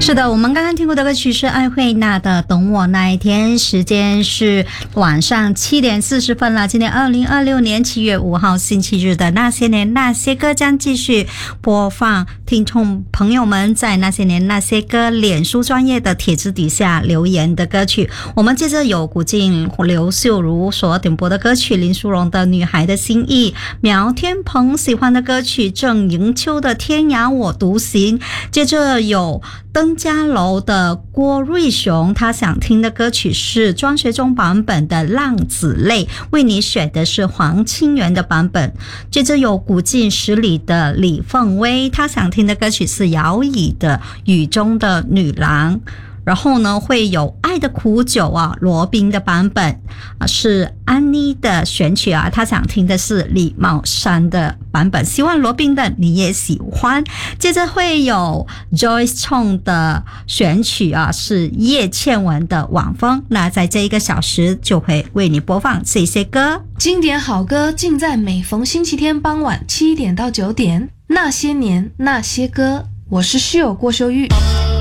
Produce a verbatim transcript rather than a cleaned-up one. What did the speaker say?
是的，我们刚刚听过的歌曲是艾慧娜的《懂我那一天》，时间是晚上七点四十分了。今天二零二六年七月五号星期日的那些年那些歌将继续播放，听众朋友们在那些年那些歌脸书专业的帖子底下留言的歌曲。我们接着有古静、刘秀如所点播的歌曲，林淑荣的《女孩的心意》，苗天鹏喜欢的歌曲郑迎秋的《天涯我独行》，接着有登嘉楼的郭瑞雄，他想听的歌曲是庄学忠版本的《浪子泪》，为你选的是黄清源的版本。接着有古晋十里的李凤薇，他想听的歌曲是姚以的《雨中的女郎》。然后呢，会有爱的苦酒啊，罗宾的版本啊，是安妮的选曲啊，他想听的是李茂山的版本，希望罗宾的你也喜欢。接着会有 Joyce Chong 的选曲啊，是叶倩文的《晚风》。那在这一个小时就会为你播放这些歌， 经典好歌尽在每逢星期天傍晚七点到九点，那些年那些歌，我是室友郭秀玉。